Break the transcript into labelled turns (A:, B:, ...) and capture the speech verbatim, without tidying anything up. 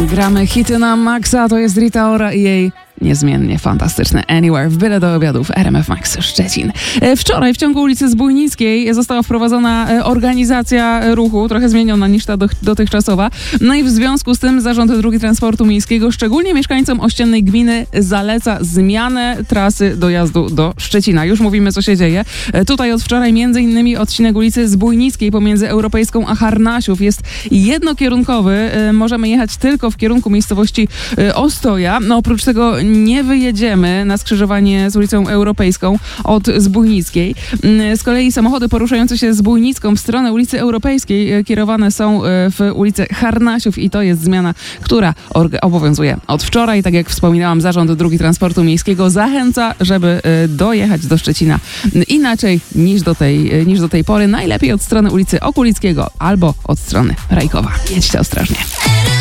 A: Gramy hity na maksa, to jest Rita Ora i jej niezmiennie fantastyczne Anywhere w byle do obiadu w R M F Max Szczecin. Wczoraj w ciągu ulicy Zbójnickiej została wprowadzona organizacja ruchu, trochę zmieniona niż ta dotychczasowa. No i w związku z tym Zarząd Dróg Transportu Miejskiego szczególnie mieszkańcom ościennej gminy zaleca zmianę trasy dojazdu do Szczecina. Już mówimy, co się dzieje. Tutaj od wczoraj między innymi odcinek ulicy Zbójnickiej pomiędzy Europejską a Harnasiów jest jednokierunkowy. Możemy jechać tylko w kierunku miejscowości Ostoja. No oprócz tego nie wyjedziemy na skrzyżowanie z ulicą Europejską od Zbójnickiej. Z kolei samochody poruszające się Zbójnicką w stronę ulicy Europejskiej kierowane są w ulicę Harnasiów i to jest zmiana, która obowiązuje od wczoraj. Tak jak wspominałam, Zarząd Dróg Transportu Miejskiego zachęca, żeby dojechać do Szczecina inaczej niż do tej, niż do tej pory. Najlepiej od strony ulicy Okulickiego albo od strony Rajkowa. Jedźcie ostrożnie.